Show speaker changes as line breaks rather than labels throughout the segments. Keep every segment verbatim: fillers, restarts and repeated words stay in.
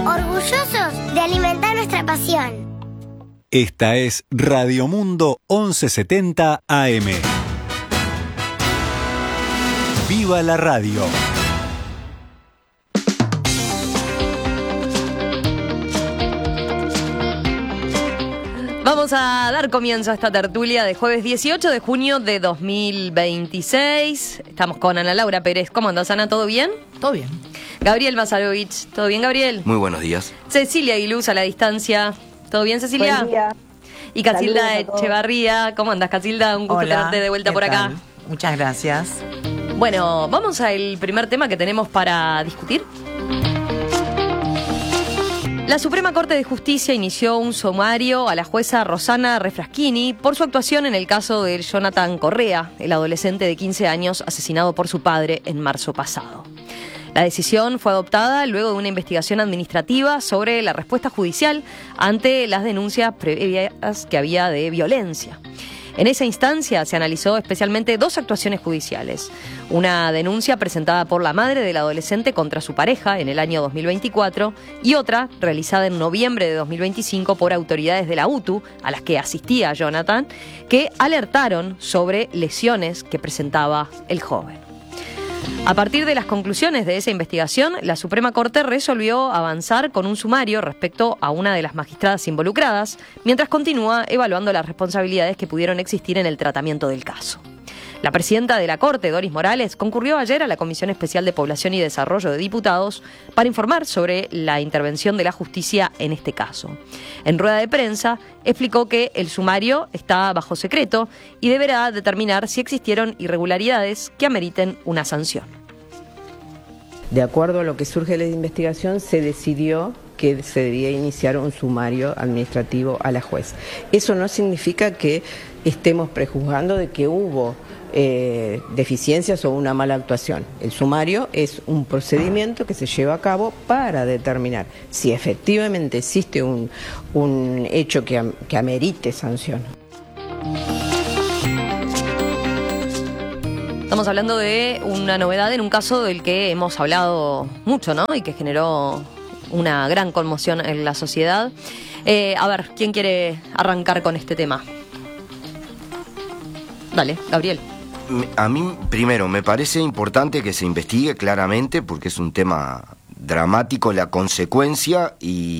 orgullosos de alimentar nuestra pasión.
Esta es Radio Mundo once setenta A M. ¡Viva la radio!
Vamos a dar comienzo a esta tertulia de jueves dieciocho de junio de dos mil veintiséis. Estamos con Ana Laura Pérez. ¿Cómo andás, Ana? ¿Todo bien?
Todo bien.
Gabriel Mazarovich. ¿Todo bien, Gabriel?
Muy buenos días.
Cecilia Aguiluz a la distancia. ¿Todo bien, Cecilia?
Buen día.
Y Casilda Echevarría. ¿Cómo andás, Casilda? Un gusto
Hola,
tenerte de vuelta por acá.
tal? Muchas gracias.
Bueno, vamos al primer tema que tenemos para discutir. La Suprema Corte de Justicia inició un sumario a la jueza Rosana Refraschini por su actuación en el caso de Jonathan Correa, el adolescente de quince años asesinado por su padre en marzo pasado. La decisión fue adoptada luego de una investigación administrativa sobre la respuesta judicial ante las denuncias previas que había de violencia. En esa instancia se analizó especialmente dos actuaciones judiciales. Una denuncia presentada por la madre del adolescente contra su pareja en el año dos mil veinticuatro y otra realizada en noviembre de dos mil veinticinco por autoridades de la U T U, a las que asistía Jonathan, que alertaron sobre lesiones que presentaba el joven. A partir de las conclusiones de esa investigación, la Suprema Corte resolvió avanzar con un sumario respecto a una de las magistradas involucradas, mientras continúa evaluando las responsabilidades que pudieron existir en el tratamiento del caso. La presidenta de la Corte, Doris Morales, concurrió ayer a la Comisión Especial de Población y Desarrollo de Diputados para informar sobre la intervención de la justicia en este caso. En rueda de prensa, explicó que el sumario está bajo secreto y deberá determinar si existieron irregularidades que ameriten una sanción.
De acuerdo a lo que surge de la investigación, se decidió que se debía iniciar un sumario administrativo a la juez. Eso no significa que estemos prejuzgando de que hubo eh, deficiencias o una mala actuación. El sumario es un procedimiento que se lleva a cabo para determinar si efectivamente existe un, un hecho que, que amerite sanción.
Estamos hablando de una novedad en un caso del que hemos hablado mucho, ¿no? Y que generó una gran conmoción en la sociedad. Eh, a ver, ¿quién quiere arrancar con este tema? Dale, Gabriel.
A mí, primero, me parece importante que se investigue claramente, porque es un tema dramático, la consecuencia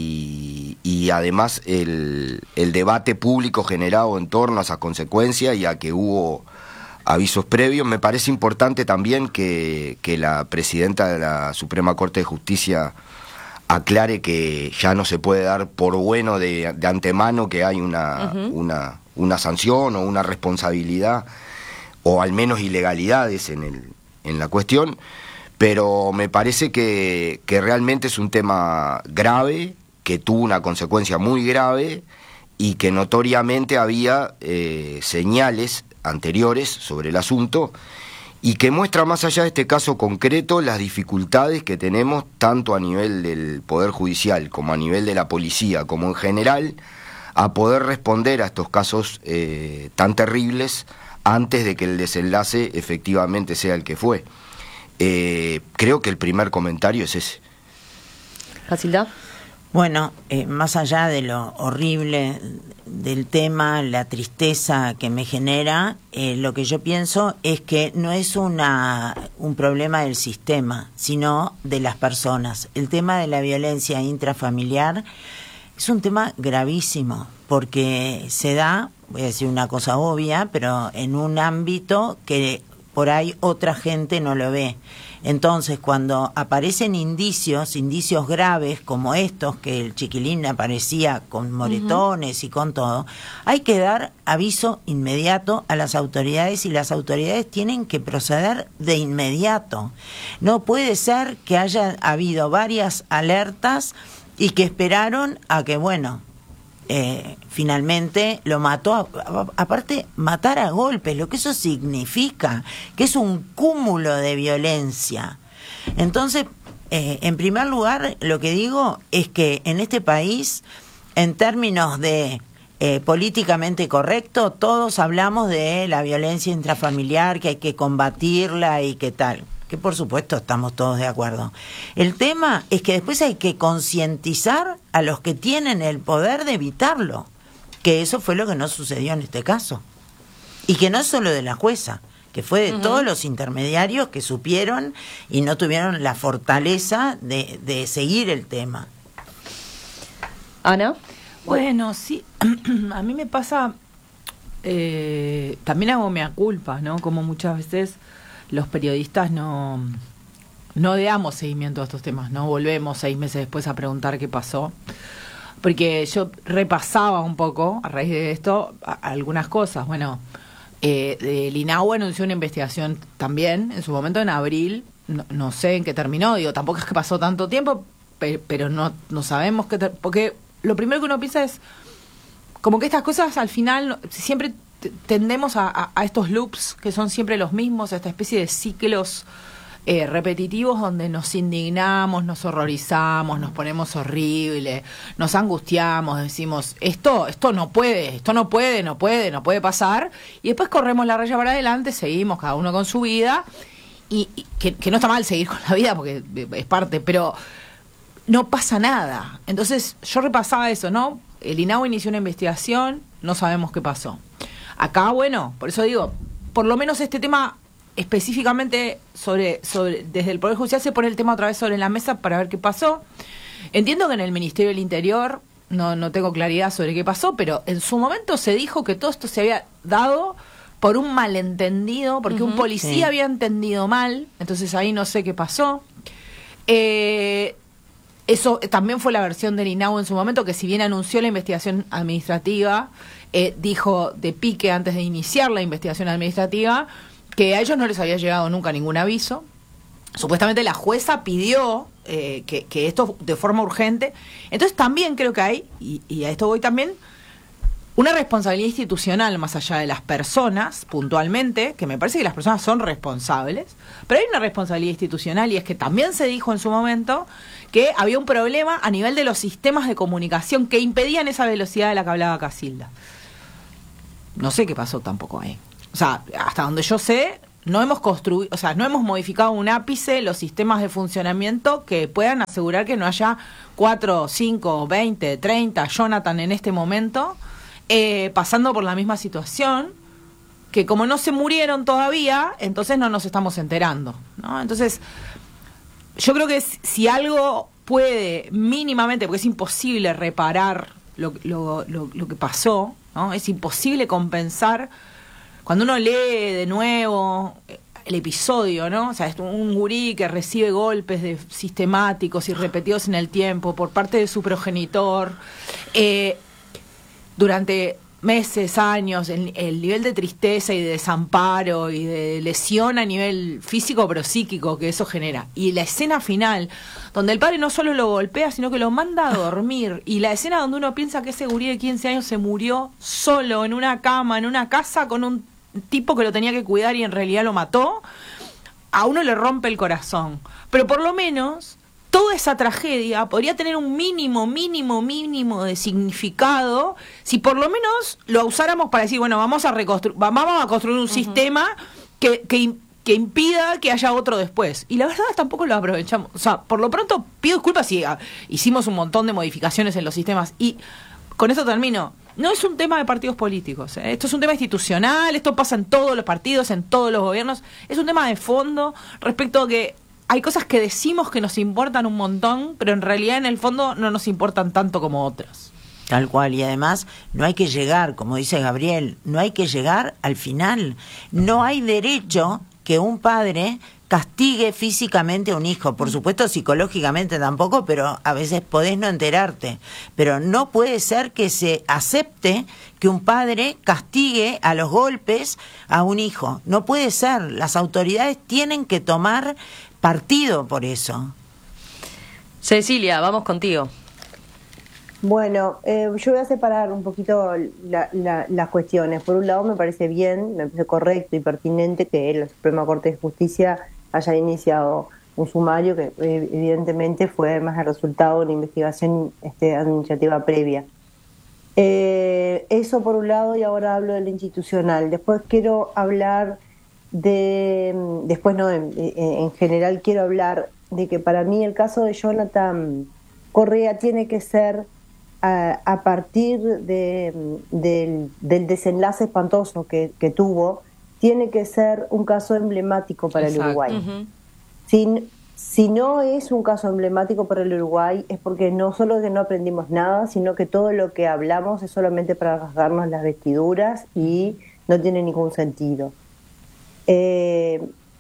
y, y además el, el debate público generado en torno a esa consecuencia y a que hubo avisos previos. Me parece importante también que, que la presidenta de la Suprema Corte de Justicia aclare que ya no se puede dar por bueno de, de antemano que hay una, uh-huh. una, una sanción o una responsabilidad o al menos ilegalidades en, el, en la cuestión, pero me parece que, que realmente es un tema grave, que tuvo una consecuencia muy grave y que notoriamente había eh, señales anteriores sobre el asunto y que muestra más allá de este caso concreto las dificultades que tenemos tanto a nivel del Poder Judicial como a nivel de la policía, como en general, a poder responder a estos casos eh, tan terribles antes de que el desenlace efectivamente sea el que fue. Eh, creo que el primer comentario es ese.
Casilda.
Bueno, eh, más allá de lo horrible del tema, la tristeza que me genera, eh, lo que yo pienso es que no es una un problema del sistema, sino de las personas. El tema de la violencia intrafamiliar es un tema gravísimo, porque se da, voy a decir una cosa obvia, pero en un ámbito que por ahí otra gente no lo ve. Entonces, cuando aparecen indicios, indicios graves como estos, que el chiquilín aparecía con moretones uh-huh. y con todo, hay que dar aviso inmediato a las autoridades y las autoridades tienen que proceder de inmediato. No puede ser que haya habido varias alertas y que esperaron a que, bueno, eh, finalmente lo mató, a, a, aparte matar a golpes, lo que eso significa, que es un cúmulo de violencia. Entonces, eh, en primer lugar, lo que digo es que en este país, en términos de eh, políticamente correcto, todos hablamos de la violencia intrafamiliar, que hay que combatirla y qué tal. que por supuesto estamos todos de acuerdo. El tema es que después hay que concientizar a los que tienen el poder de evitarlo, que eso fue lo que no sucedió en este caso. Y que no es solo de la jueza, que fue de uh-huh. todos los intermediarios que supieron y no tuvieron la fortaleza de, de seguir el tema.
Ana.
Bueno, sí, a mí me pasa, eh, también hago mea culpa, ¿no? Como muchas veces los periodistas no, no damos seguimiento a estos temas, ¿no? Volvemos seis meses después a preguntar qué pasó. Porque yo repasaba un poco, a raíz de esto, a, a algunas cosas. Bueno, eh, el INAHU anunció una investigación también, en su momento en abril, no, no sé en qué terminó, digo, tampoco es que pasó tanto tiempo, pe- pero no, no sabemos qué... Ter- porque lo primero que uno piensa es, como que estas cosas al final, siempre t- tendemos a, a, a estos loops, que son siempre los mismos, a esta especie de ciclos Eh, repetitivos donde nos indignamos, nos horrorizamos, nos ponemos horribles, nos angustiamos, decimos esto, esto no puede, esto no puede, no puede, no puede pasar, y después corremos la raya para adelante, seguimos cada uno con su vida, y, y que, que no está mal seguir con la vida porque es parte, pero no pasa nada. Entonces yo repasaba eso, ¿no? El INAHU inició una investigación, no sabemos qué pasó. Acá, bueno, por eso digo, por lo menos este tema específicamente sobre, sobre desde el Poder Judicial se pone el tema otra vez sobre la mesa para ver qué pasó. Entiendo que en el Ministerio del Interior no, no tengo claridad sobre qué pasó, pero en su momento se dijo que todo esto se había dado por un malentendido, porque uh-huh, un policía sí. había entendido mal, entonces ahí no sé qué pasó. Eh, eso también fue la versión del INAHU en su momento, que si bien anunció la investigación administrativa, eh, dijo de pique antes de iniciar la investigación administrativa que a ellos no les había llegado nunca ningún aviso. Supuestamente la jueza pidió eh, que, que esto de forma urgente. Entonces también creo que hay, y, y a esto voy también, una responsabilidad institucional más allá de las personas, puntualmente, que me parece que las personas son responsables, pero hay una responsabilidad institucional, y es que también se dijo en su momento que había un problema a nivel de los sistemas de comunicación que impedían esa velocidad de la que hablaba Casilda. No sé qué pasó tampoco ahí. O sea, hasta donde yo sé, no hemos construido, o sea, no hemos modificado un ápice los sistemas de funcionamiento que puedan asegurar que no haya cuatro, cinco, veinte, treinta Jonathan en este momento eh, pasando por la misma situación, que como no se murieron todavía, entonces no nos estamos enterando, ¿no? Entonces, yo creo que si algo puede mínimamente, porque es imposible reparar lo, lo, lo, lo que pasó, ¿no? Es imposible compensar. Cuando uno lee de nuevo el episodio, ¿no? O sea, es un gurí que recibe golpes de sistemáticos y repetidos en el tiempo por parte de su progenitor, eh, durante meses, años, el, el nivel de tristeza y de desamparo y de lesión a nivel físico pero psíquico que eso genera. Y la escena final, donde el padre no solo lo golpea, sino que lo manda a dormir. Y la escena donde uno piensa que ese gurí de quince años se murió solo en una cama, en una casa, con un tipo que lo tenía que cuidar y en realidad lo mató, a uno le rompe el corazón. Pero por lo menos toda esa tragedia podría tener un mínimo, mínimo, mínimo de significado si por lo menos lo usáramos para decir, bueno, vamos a reconstruir, vamos a construir un uh-huh. sistema que, que, que impida que haya otro después. Y la verdad tampoco lo aprovechamos. O sea, por lo pronto pido disculpas si ah, hicimos un montón de modificaciones en los sistemas. Y con esto termino. No es un tema de partidos políticos, ¿eh? Esto es un tema institucional, esto pasa en todos los partidos, en todos los gobiernos. Es un tema de fondo respecto a que hay cosas que decimos que nos importan un montón, pero en realidad en el fondo no nos importan tanto como otras.
Tal cual, y además no hay que llegar, como dice Gabriel, no hay que llegar al final. No hay derecho que un padre castigue físicamente a un hijo, por supuesto psicológicamente tampoco, pero a veces podés no enterarte, pero no puede ser que se acepte que un padre castigue a los golpes a un hijo, no puede ser, las autoridades tienen que tomar partido por eso.
Cecilia, vamos contigo.
Bueno, eh, yo voy a separar un poquito la, la, las cuestiones. Por un lado me parece bien, me parece correcto y pertinente que la Suprema Corte de Justicia haya iniciado un sumario que evidentemente fue además el resultado de una investigación este, administrativa previa. Eh, eso por un lado, y ahora hablo de lo institucional. Después quiero hablar de después no, en, en general quiero hablar de que para mí el caso de Jonathan Correa tiene que ser a, a partir de, del, del desenlace espantoso que, que tuvo, tiene que ser un caso emblemático para Exacto. el Uruguay. Uh-huh. Si, si no es un caso emblemático para el Uruguay es porque no solo que no aprendimos nada, sino que todo lo que hablamos es solamente para rasgarnos las vestiduras y no tiene ningún sentido. Eh,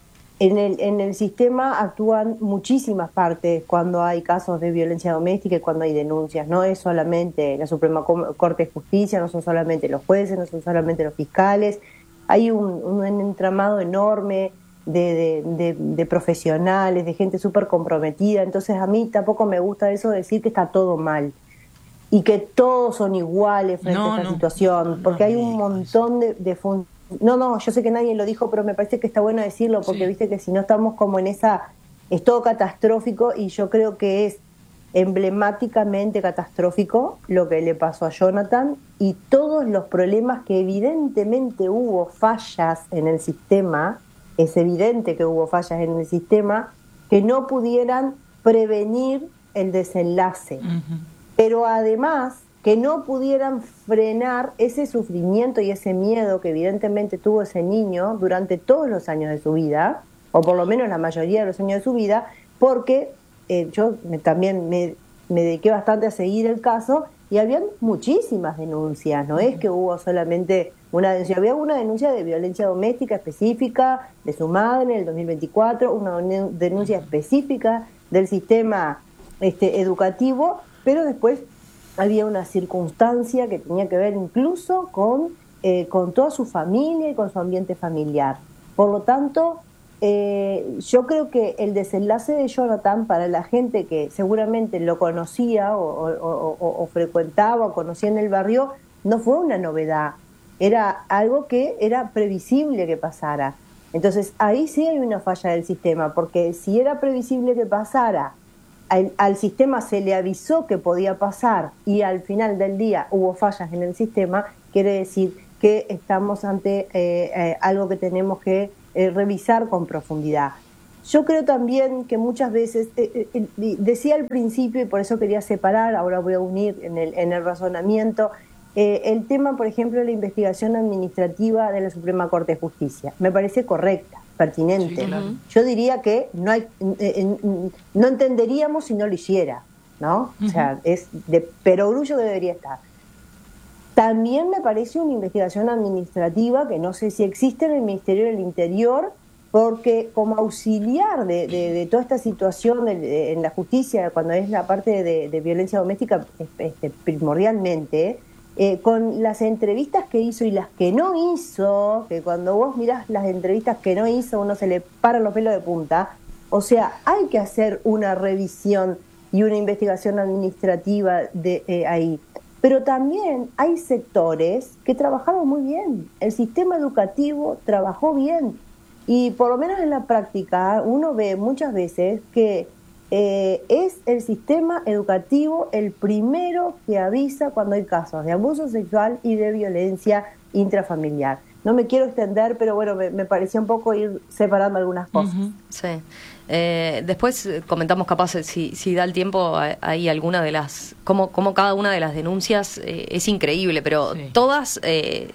en el, en el sistema actúan muchísimas partes cuando hay casos de violencia doméstica y cuando hay denuncias. No es solamente la Suprema Corte de Justicia, no son solamente los jueces, no son solamente los fiscales. Hay un, un entramado enorme de, de, de, de profesionales, de gente súper comprometida. Entonces a mí tampoco me gusta eso de decir que está todo mal y que todos son iguales frente no, a esta no, situación, porque no, hay un montón de, de funciones. No, no, yo sé que nadie lo dijo, pero me parece que está bueno decirlo, porque sí. viste que si no estamos como en esa, es todo catastrófico, y yo creo que es emblemáticamente catastrófico lo que le pasó a Jonathan y todos los problemas que evidentemente hubo fallas en el sistema, es evidente que hubo fallas en el sistema, que no pudieran prevenir el desenlace, uh-huh. pero además que no pudieran frenar ese sufrimiento y ese miedo que evidentemente tuvo ese niño durante todos los años de su vida, o por lo menos la mayoría de los años de su vida, porque eh, yo me, también me, me dediqué bastante a seguir el caso y habían muchísimas denuncias, no es que hubo solamente una denuncia, había una denuncia de violencia doméstica específica de su madre en el dos mil veinticuatro, una denuncia específica del sistema este, educativo, pero después había una circunstancia que tenía que ver incluso con, eh, con toda su familia y con su ambiente familiar. Por lo tanto, eh, yo creo que el desenlace de Jonathan, para la gente que seguramente lo conocía o, o, o, o frecuentaba o conocía en el barrio, no fue una novedad. Era algo que era previsible que pasara. Entonces, ahí sí hay una falla del sistema, porque si era previsible que pasara, Al, al sistema se le avisó que podía pasar y al final del día hubo fallas en el sistema, quiere decir que estamos ante eh, eh, algo que tenemos que eh, revisar con profundidad. Yo creo también que muchas veces, eh, eh, decía al principio y por eso quería separar, ahora voy a unir en el, en el razonamiento, eh, el tema, por ejemplo, de la investigación administrativa de la Suprema Corte de Justicia. Me parece correcta, pertinente. Sí, claro. Yo diría que no hay eh, no entenderíamos si no lo hiciera, ¿no? Uh-huh. O sea, es de perogrullo que debería estar. También me parece una investigación administrativa que no sé si existe en el Ministerio del Interior, porque como auxiliar de, de, de toda esta situación de, de, en la justicia, cuando es la parte de, de violencia doméstica, este, primordialmente, Eh, con las entrevistas que hizo y las que no hizo, que cuando vos mirás las entrevistas que no hizo, uno se le paran los pelos de punta. O sea, hay que hacer una revisión y una investigación administrativa de eh, ahí. Pero también hay sectores que trabajaron muy bien. El sistema educativo trabajó bien. Y por lo menos en la práctica uno ve muchas veces que Eh, es el sistema educativo el primero que avisa cuando hay casos de abuso sexual y de violencia intrafamiliar. No me quiero extender, pero bueno, me, me parecía un poco ir separando algunas cosas.
Uh-huh. Sí. Eh, después comentamos capaz, si, si da el tiempo, hay alguna de las... Cómo, cómo cada una de las denuncias eh, es increíble, pero sí. todas... Eh,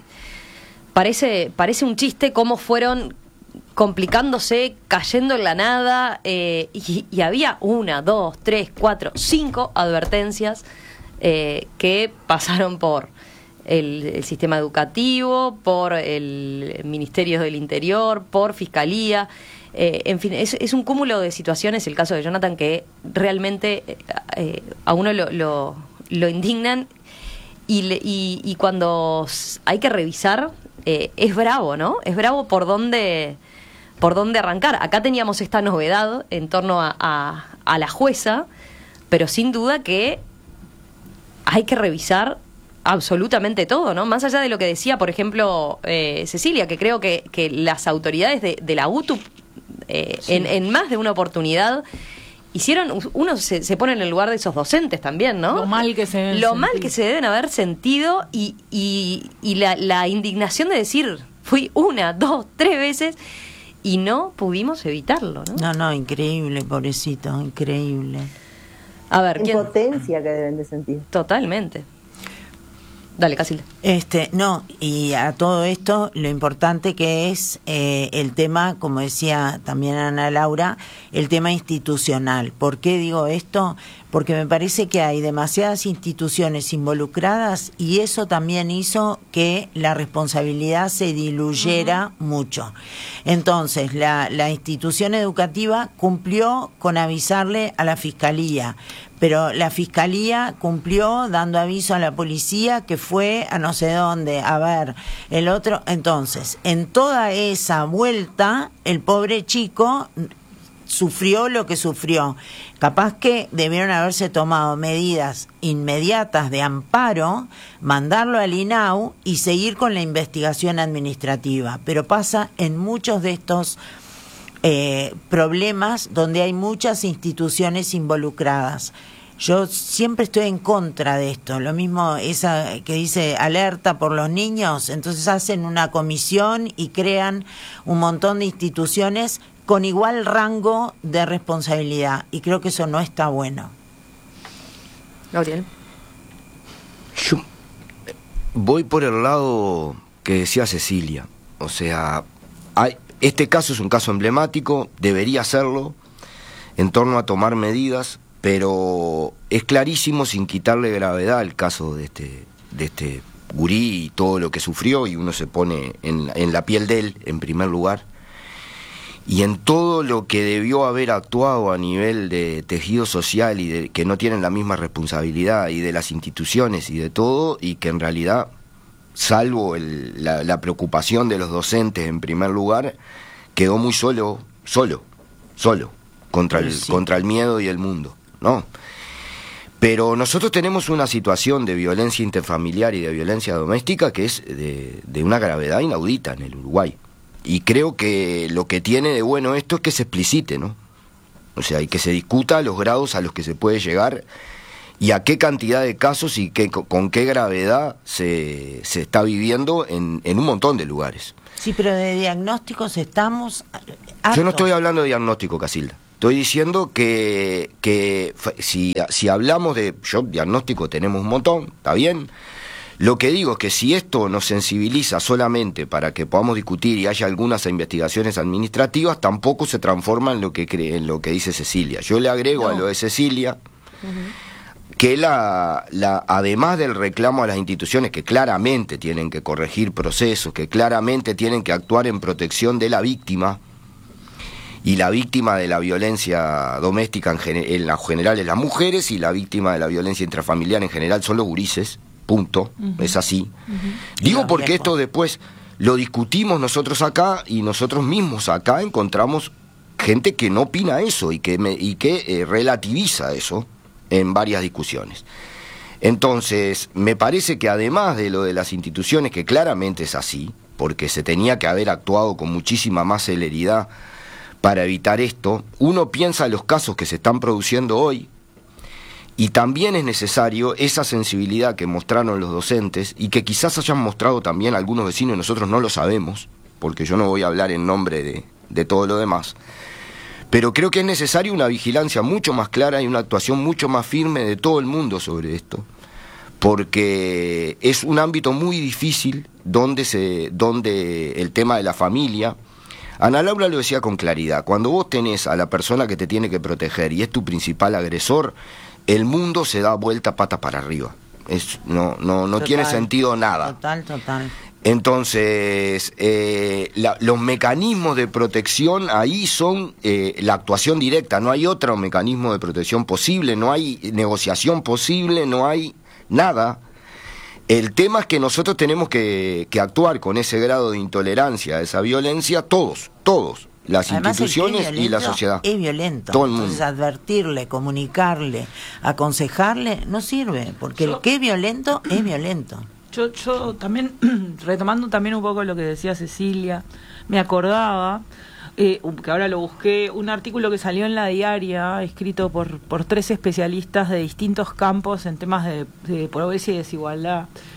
parece, parece un chiste cómo fueron complicándose, cayendo en la nada, eh, y, y había una, dos, tres, cuatro, cinco advertencias eh, que pasaron por el, el sistema educativo, por el Ministerio del Interior, por Fiscalía, eh, en fin, es, es un cúmulo de situaciones, el caso de Jonathan, que realmente eh, a uno lo, lo, lo indignan, y, le, y, y cuando hay que revisar, eh, es bravo, ¿no? Es bravo por dónde... por dónde arrancar. Acá teníamos esta novedad en torno a, a, a la jueza, pero sin duda que hay que revisar absolutamente todo, ¿no? Más allá de lo que decía, por ejemplo, eh, Cecilia, que creo que, que las autoridades de, de la U T U, eh, sí. en, en más de una oportunidad, hicieron, uno se, se pone en el lugar de esos docentes también, ¿no?
Lo mal que se deben
Lo
sentir.
mal que se deben haber sentido y, y, y la, la indignación de decir, fui una, dos, tres veces. y no pudimos evitarlo, ¿no?
No, no, increíble, pobrecito, increíble.
A ver, ¿quién?
Impotencia que deben de sentir.
Totalmente. Dale, Casilda.
Este, no, y a todo esto lo importante que es eh, el tema, como decía también Ana Laura, el tema institucional. ¿Por qué digo esto? Porque me parece que hay demasiadas instituciones involucradas y eso también hizo que la responsabilidad se diluyera uh-huh. mucho. Entonces, la, la institución educativa cumplió con avisarle a la Fiscalía, pero la Fiscalía cumplió dando aviso a la policía que fue a no sé dónde, a ver, el otro. Entonces, en toda esa vuelta, el pobre chico sufrió lo que sufrió. Capaz que debieron haberse tomado medidas inmediatas de amparo, mandarlo al I N A U y seguir con la investigación administrativa. Pero pasa en muchos de estos eh, problemas donde hay muchas instituciones involucradas. Yo siempre estoy en contra de esto. Lo mismo esa que dice alerta por los niños, entonces hacen una comisión y crean un montón de instituciones con igual rango de responsabilidad. Y creo que eso no está bueno.
Gabriel.
Yo voy por el lado que decía Cecilia. O sea, hay, este caso es un caso emblemático, debería serlo, en torno a tomar medidas, pero es clarísimo, sin quitarle gravedad al caso de este, de este gurí y todo lo que sufrió, y uno se pone en, en la piel de él, en primer lugar, y en todo lo que debió haber actuado a nivel de tejido social y de, que no tienen la misma responsabilidad, y de las instituciones y de todo, y que en realidad, salvo el, la, la preocupación de los docentes en primer lugar, quedó muy solo, solo, solo, contra el, sí. contra el miedo y el mundo, ¿no? Pero nosotros tenemos una situación de violencia interfamiliar y de violencia doméstica que es de, de una gravedad inaudita en el Uruguay. Y creo que lo que tiene de bueno esto es que se explicite, ¿no? O sea, y que se discuta los grados a los que se puede llegar y a qué cantidad de casos y qué, con qué gravedad se, se está viviendo en, en un montón de lugares.
Sí, pero de diagnósticos estamos hartos.
Yo no estoy hablando de diagnóstico, Casilda. Estoy diciendo que, que si, si hablamos de... Yo, diagnóstico tenemos un montón, está bien. Lo que digo es que si esto nos sensibiliza solamente para que podamos discutir y haya algunas investigaciones administrativas, tampoco se transforma en lo que, cree, en lo que dice Cecilia. Yo le agrego no. a lo de Cecilia... Uh-huh. que la, la, además del reclamo a las instituciones que claramente tienen que corregir procesos, que claramente tienen que actuar en protección de la víctima, y la víctima de la violencia doméstica en, gen- en la general es las mujeres, y la víctima de la violencia intrafamiliar en general son los gurises, punto, uh-huh. es así. Uh-huh. Digo porque esto después lo discutimos nosotros acá, y nosotros mismos acá encontramos gente que no opina eso y que, me, y que eh, relativiza eso en varias discusiones. Entonces, me parece que además de lo de las instituciones, que claramente es así, porque se tenía que haber actuado con muchísima más celeridad para evitar esto, uno piensa en los casos que se están produciendo hoy, y también es necesario esa sensibilidad que mostraron los docentes, y que quizás hayan mostrado también algunos vecinos, y nosotros no lo sabemos, porque yo no voy a hablar en nombre de, de todo lo demás. Pero creo que es necesaria una vigilancia mucho más clara y una actuación mucho más firme de todo el mundo sobre esto, porque es un ámbito muy difícil donde, se, donde el tema de la familia... Ana Laura lo decía con claridad, cuando vos tenés a la persona que te tiene que proteger y es tu principal agresor, el mundo se da vuelta patas para arriba. Es, no no, no tiene sentido nada.
Total, total.
Entonces, eh, la, los mecanismos de protección ahí son eh, la actuación directa, no hay otro mecanismo de protección posible, no hay negociación posible, no hay nada. El tema es que nosotros tenemos que, que actuar con ese grado de intolerancia, de esa violencia, todos, todos, las Además, instituciones y la sociedad.
Es violento,
todo el mundo.
Entonces advertirle, comunicarle, aconsejarle, no sirve, porque yo, el que es violento es violento.
Yo, yo también, retomando también un poco lo que decía Cecilia, me acordaba, eh, que ahora lo busqué, un artículo que salió en La Diaria, escrito por, por tres especialistas de distintos campos en temas de, de pobreza y desigualdad,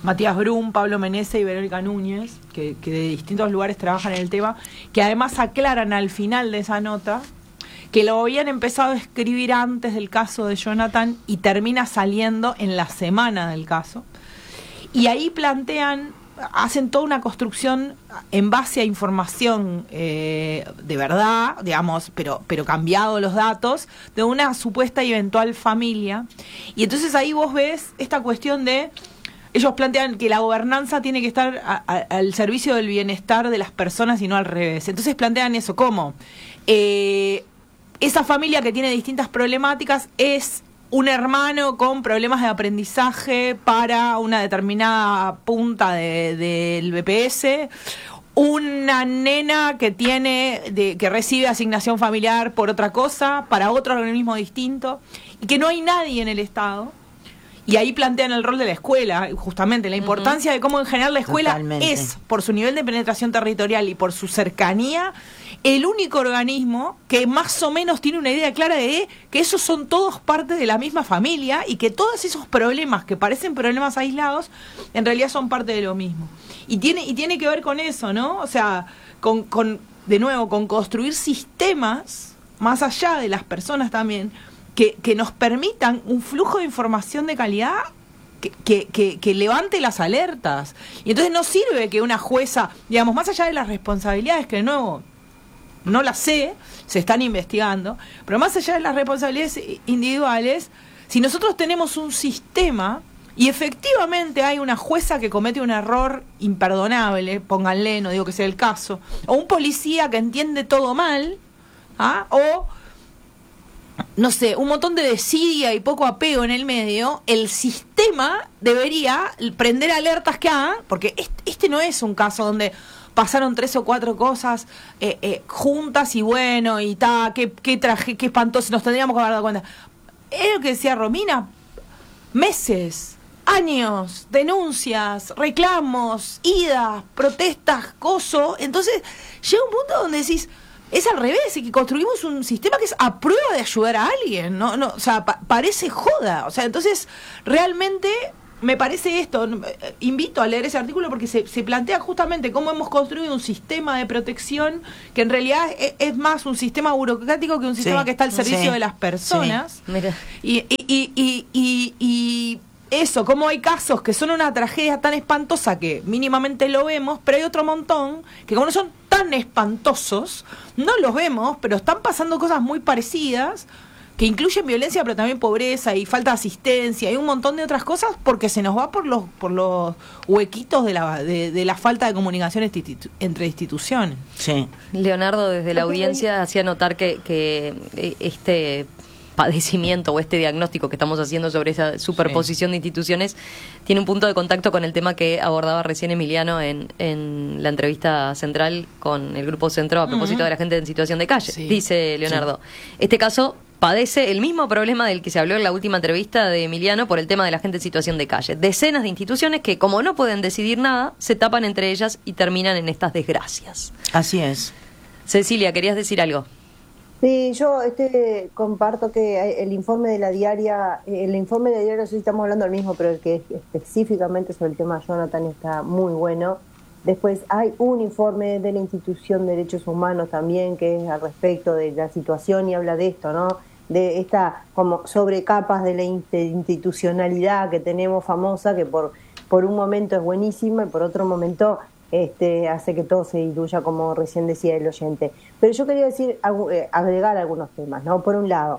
Matías Brum, Pablo Menezes y Verónica Núñez, que, que de distintos lugares trabajan en el tema, que además aclaran al final de esa nota que lo habían empezado a escribir antes del caso de Jonathan y termina saliendo en la semana del caso. Y ahí plantean, hacen toda una construcción en base a información eh, de verdad, digamos, pero, pero cambiado los datos, de una supuesta y eventual familia. Y entonces ahí vos ves esta cuestión de... Ellos plantean que la gobernanza tiene que estar a, a, al servicio del bienestar de las personas y no al revés. Entonces plantean eso, ¿cómo? Eh, esa familia que tiene distintas problemáticas es un hermano con problemas de aprendizaje para una determinada punta de, del B P S, una nena que tiene de, que recibe asignación familiar por otra cosa, para otro organismo distinto, y que no hay nadie en el Estado. Y ahí plantean el rol de la escuela, justamente, la importancia uh-huh. de cómo en general la escuela Totalmente. Es, por su nivel de penetración territorial y por su cercanía, el único organismo que más o menos tiene una idea clara de que esos son todos parte de la misma familia y que todos esos problemas que parecen problemas aislados, en realidad son parte de lo mismo. Y tiene, y tiene que ver con eso, ¿no? O sea, con, con de nuevo, con construir sistemas, más allá de las personas también, Que, que nos permitan un flujo de información de calidad que, que, que, que levante las alertas. Y entonces no sirve que una jueza, digamos, más allá de las responsabilidades, que de nuevo no las sé, se están investigando, pero más allá de las responsabilidades individuales, si nosotros tenemos un sistema y efectivamente hay una jueza que comete un error imperdonable, pónganle, no digo que sea el caso, o un policía que entiende todo mal, ¿ah? o... no sé, un montón de desidia y poco apego en el medio, el sistema debería prender alertas que hagan, porque este, este no es un caso donde pasaron tres o cuatro cosas eh, eh, juntas y bueno, y ta, qué, qué traje, qué espantoso, nos tendríamos que haber dado cuenta. Es lo que decía Romina, meses, años, denuncias, reclamos, idas, protestas, coso, entonces llega un punto donde decís, es al revés, y que construimos un sistema que es a prueba de ayudar a alguien, no, no, o sea, pa- parece joda, o sea, entonces realmente me parece esto, invito a leer ese artículo porque se, se plantea justamente cómo hemos construido un sistema de protección que en realidad es, es más un sistema burocrático que un sistema sí, que está al servicio sí, de las personas. Sí. Mira. Y, y, y, y, y, y eso, como hay casos que son una tragedia tan espantosa que mínimamente lo vemos, pero hay otro montón que como no son tan espantosos, no los vemos, pero están pasando cosas muy parecidas, que incluyen violencia, pero también pobreza y falta de asistencia y un montón de otras cosas, porque se nos va por los por los huequitos de la de, de la falta de comunicación institu- entre instituciones.
Sí.
Leonardo, desde la audiencia, hacía notar que, que este padecimiento o este diagnóstico que estamos haciendo sobre esa superposición sí. de instituciones tiene un punto de contacto con el tema que abordaba recién Emiliano en, en la entrevista central con el Grupo Centro a propósito uh-huh. de la gente en situación de calle. Sí. Dice Leonardo, sí. este caso padece el mismo problema del que se habló en la última entrevista de Emiliano por el tema de la gente en situación de calle. Decenas de instituciones que, como no pueden decidir nada, se tapan entre ellas y terminan en estas desgracias.
Así es.
Cecilia, ¿querías decir algo?
Sí, yo este comparto que el informe de la diaria, el informe de la diaria, no sé si estamos hablando del mismo, pero el que es específicamente sobre el tema Jonathan está muy bueno. Después hay un informe de la institución de Derechos Humanos también que es al respecto de la situación y habla de esto, ¿no? De esta como sobrecapas de la institucionalidad que tenemos famosa, que por, por un momento es buenísima y por otro momento este, hace que todo se diluya, como recién decía el oyente. Pero yo quería decir, agregar algunos temas, ¿no? Por un lado,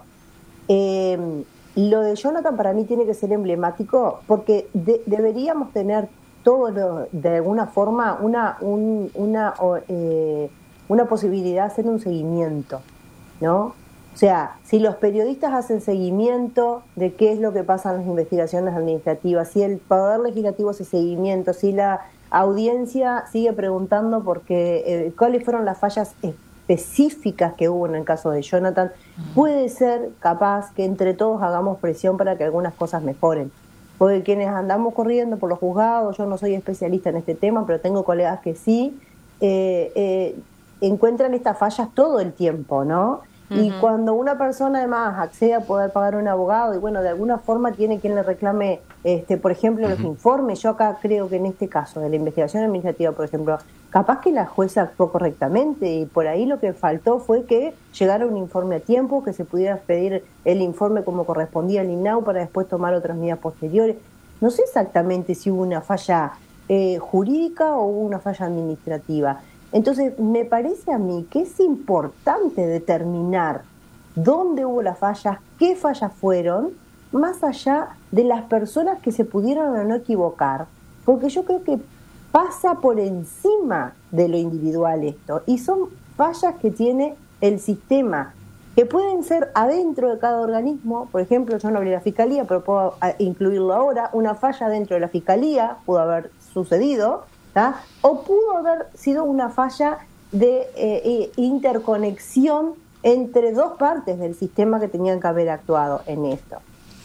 eh, lo de Jonathan para mí tiene que ser emblemático porque de, deberíamos tener todos lo, de alguna forma una, un, una, eh, una posibilidad de hacer un seguimiento, ¿no? O sea, si los periodistas hacen seguimiento de qué es lo que pasa en las investigaciones administrativas, si el Poder Legislativo hace seguimiento, si la audiencia sigue preguntando porque eh, cuáles fueron las fallas específicas que hubo en el caso de Jonathan, puede ser capaz que entre todos hagamos presión para que algunas cosas mejoren. Porque quienes andamos corriendo por los juzgados, yo no soy especialista en este tema, pero tengo colegas que sí, eh, eh, encuentran estas fallas todo el tiempo, ¿no? Uh-huh. Y
Ujú.
cuando una persona además accede a poder pagar un abogado y bueno, de alguna forma tiene quien le reclame, este, por ejemplo, los
Ujú.
informes, yo acá creo que en este caso de la investigación administrativa, por ejemplo, capaz que la jueza actuó correctamente y por ahí lo que faltó fue que llegara un informe a tiempo, que se pudiera pedir el informe como correspondía al INAU para después tomar otras medidas posteriores. No sé exactamente si hubo una falla eh, jurídica o hubo una falla administrativa. Entonces, me parece a mí que es importante determinar dónde hubo las fallas, qué fallas fueron, más allá de las personas que se pudieron o no equivocar, porque yo creo que pasa por encima de lo individual esto, y son fallas que tiene el sistema, que pueden ser adentro de cada organismo. Por ejemplo, yo no hablé de la Fiscalía, pero puedo incluirlo ahora, una falla dentro de la Fiscalía pudo haber sucedido, ¿tá? O pudo haber sido una falla de eh, interconexión entre dos partes del sistema que tenían que haber actuado en esto.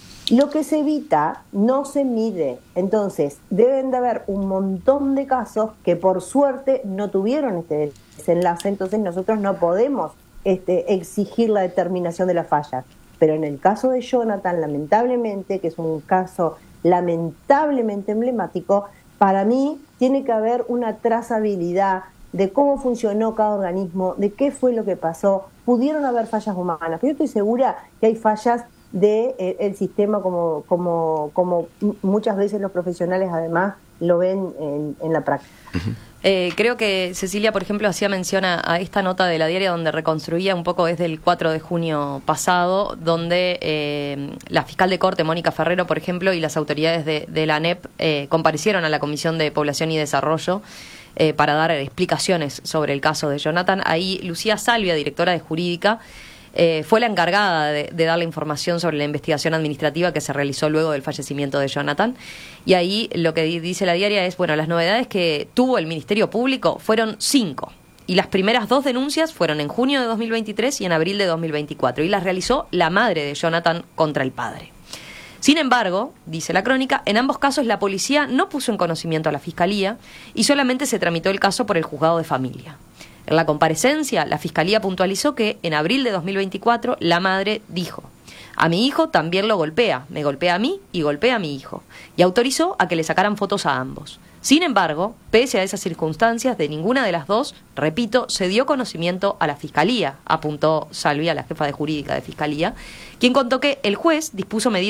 Lo que se evita no se mide, entonces deben de haber un montón de casos que por suerte no tuvieron este desenlace, entonces nosotros no podemos este, exigir la determinación de las fallas. Pero en el caso de Jonathan, lamentablemente, que es un caso lamentablemente emblemático, para mí tiene que haber una trazabilidad de cómo funcionó cada organismo, de qué fue lo que pasó. Pudieron haber fallas humanas, pero yo estoy segura que hay fallas del de, eh, sistema como, como, como muchas veces los profesionales además lo ven en, en la práctica.
Eh, creo que Cecilia, por ejemplo, hacía mención a, a esta nota de La Diaria donde reconstruía un poco desde el cuatro de junio pasado, donde eh, la fiscal de corte, Mónica Ferrero, por ejemplo, y las autoridades de, de la A N E P eh, comparecieron a la Comisión de Población y Desarrollo eh, para dar explicaciones sobre el caso de Jonathan. Ahí Lucía Salvia, directora de Jurídica, Eh, fue la encargada de, de dar la información sobre la investigación administrativa que se realizó luego del fallecimiento de Jonathan. Y ahí lo que dice La Diaria es, bueno, las novedades que tuvo el Ministerio Público fueron cinco. Y las primeras dos denuncias fueron en junio de dos mil veintitrés y en abril de dos mil veinticuatro. Y las realizó la madre de Jonathan contra el padre. Sin embargo, dice la crónica, en ambos casos la policía no puso en conocimiento a la Fiscalía y solamente se tramitó el caso por el juzgado de familia. En la comparecencia, la Fiscalía puntualizó que en abril de dos mil veinticuatro la madre dijo: a mi hijo también lo golpea, me golpea a mí y golpea a mi hijo, y autorizó a que le sacaran fotos a ambos. Sin embargo, pese a esas circunstancias, de ninguna de las dos, repito, se dio conocimiento a la Fiscalía, apuntó Salvia, la jefa de jurídica de Fiscalía, quien contó que el juez dispuso medidas